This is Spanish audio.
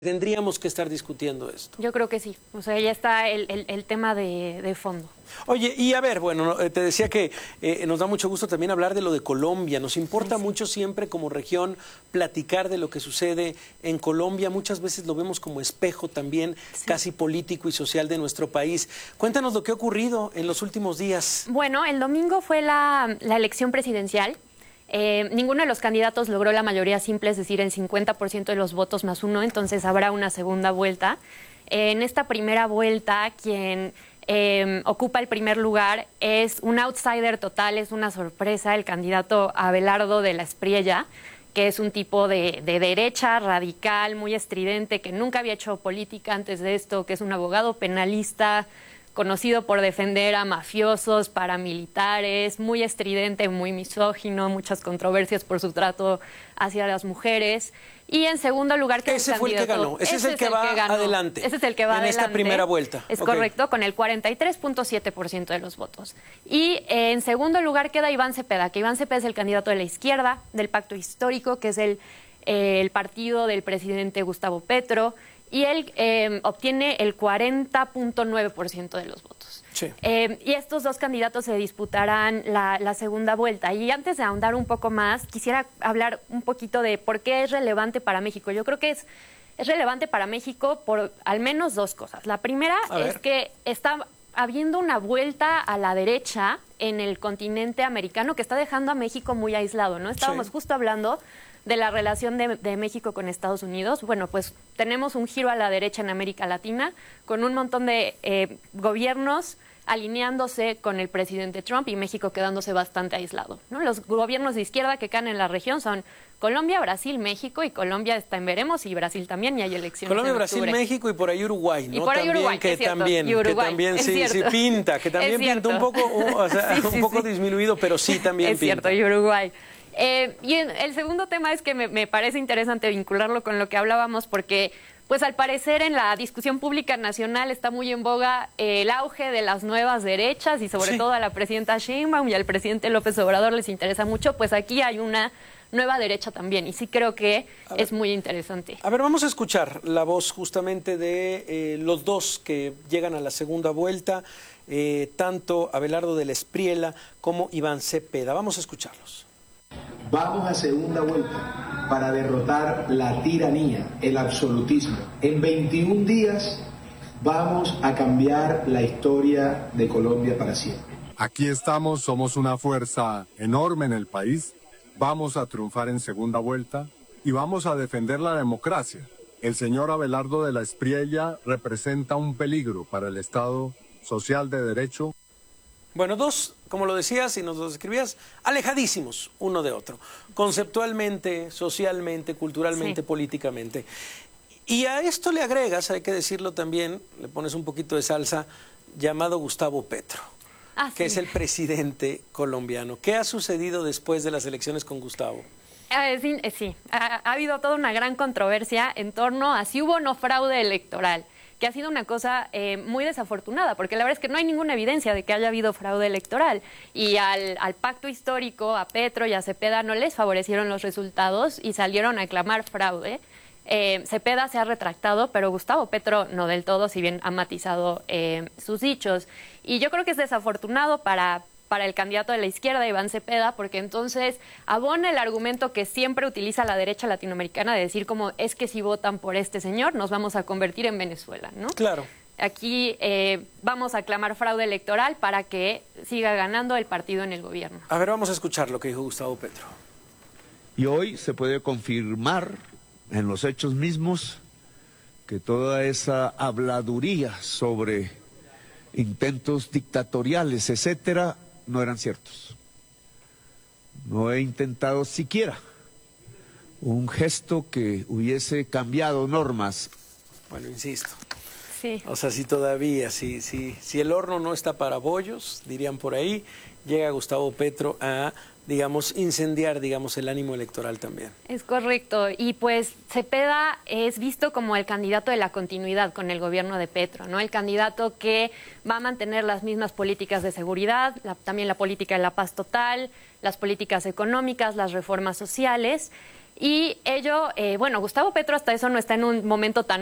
Tendríamos que estar discutiendo esto. Yo creo que sí, o sea, ya está el tema de fondo. Oye, y a ver, bueno, te decía que nos da mucho gusto también hablar de lo de Colombia. Nos importa mucho siempre como región platicar de lo que sucede en Colombia. Muchas veces lo vemos como espejo también, casi político y social de nuestro país. Cuéntanos lo que ha ocurrido en los últimos días. Bueno, el domingo fue la elección presidencial. Ninguno de los candidatos logró la mayoría simple, es decir, el 50% de los votos más uno, entonces habrá una segunda vuelta. En esta primera vuelta, quien ocupa el primer lugar es un outsider total, es una sorpresa, el candidato Abelardo de la Espriella, que es un tipo de derecha radical, muy estridente, que nunca había hecho política antes de esto, que es un abogado penalista, conocido por defender a mafiosos, paramilitares, muy estridente, muy misógino, muchas controversias por su trato hacia las mujeres. Y en segundo lugar, que ese fue el que ganó, ese es el que va adelante. Ese es el que va adelante. En esta primera vuelta. Es correcto, con el 43.7% de los votos. Y en segundo lugar queda Iván Cepeda, que Iván Cepeda es el candidato de la izquierda, del Pacto Histórico, que es el partido del presidente Gustavo Petro, y él obtiene el 40.9% de los votos. Sí. Y estos dos candidatos se disputarán la segunda vuelta. Y antes de ahondar un poco más, quisiera hablar un poquito de por qué es relevante para México. Yo creo que es relevante para México por al menos dos cosas. La primera es que está habiendo una vuelta a la derecha en el continente americano que está dejando a México muy aislado, ¿no? Estábamos justo hablando de la relación de México con Estados Unidos. Bueno, pues tenemos un giro a la derecha en América Latina con un montón de gobiernos alineándose con el presidente Trump y México quedándose bastante aislado, ¿no? Los gobiernos de izquierda que caen en la región son Colombia, Brasil, México, y Colombia está en veremos, y Brasil también, y hay elecciones Colombia, en Brasil, octubre. México y por ahí Uruguay, ¿no? Y por ahí también, Uruguay, que es cierto, también, y Uruguay, que también es sí cierto. pinta, que también pinta un poco, un poco disminuido, pero sí también es pinta. cierto, y Uruguay. Y el segundo tema es que me parece interesante vincularlo con lo que hablábamos, porque pues al parecer en la discusión pública nacional está muy en boga el auge de las nuevas derechas y sobre todo a la presidenta Sheinbaum y al presidente López Obrador les interesa mucho, pues aquí hay una nueva derecha también y sí creo que es muy interesante. A ver, vamos a escuchar la voz justamente de los dos que llegan a la segunda vuelta, tanto Abelardo de la Espriella como Iván Cepeda. Vamos a escucharlos. Vamos a segunda vuelta para derrotar la tiranía, el absolutismo. En 21 días vamos a cambiar la historia de Colombia para siempre. Aquí estamos, somos una fuerza enorme en el país, vamos a triunfar en segunda vuelta y vamos a defender la democracia. El señor Abelardo de la Espriella representa un peligro para el Estado social de derecho. Bueno, dos, como lo decías y nos lo describías, alejadísimos uno de otro, conceptualmente, socialmente, culturalmente, políticamente. Y a esto le agregas, hay que decirlo también, le pones un poquito de salsa, llamado Gustavo Petro, que es el presidente colombiano. ¿Qué ha sucedido después de las elecciones con Gustavo? Sí, ha habido toda una gran controversia en torno a si hubo o no fraude electoral, que ha sido una cosa muy desafortunada, porque la verdad es que no hay ninguna evidencia de que haya habido fraude electoral. Y al pacto histórico, a Petro y a Cepeda no les favorecieron los resultados y salieron a clamar fraude. Cepeda se ha retractado, pero Gustavo Petro no del todo, si bien ha matizado sus dichos. Y yo creo que es desafortunado para el candidato de la izquierda, Iván Cepeda, porque entonces abona el argumento que siempre utiliza la derecha latinoamericana de decir como es que si votan por este señor nos vamos a convertir en Venezuela, ¿no? Claro. Aquí vamos a clamar fraude electoral para que siga ganando el partido en el gobierno. A ver, vamos a escuchar lo que dijo Gustavo Petro. Y hoy se puede confirmar en los hechos mismos que toda esa habladuría sobre intentos dictatoriales, etcétera, no eran ciertos. No he intentado siquiera un gesto que hubiese cambiado normas. Bueno, insisto. Sí. O sea, si todavía, si el horno no está para bollos, dirían por ahí, llega Gustavo Petro a, digamos, incendiar, digamos, el ánimo electoral también. Es correcto. Y pues Cepeda es visto como el candidato de la continuidad con el gobierno de Petro, ¿no? El candidato que va a mantener las mismas políticas de seguridad, también la política de la paz total, las políticas económicas, las reformas sociales. Y ello, bueno, Gustavo Petro hasta eso no está en un momento tan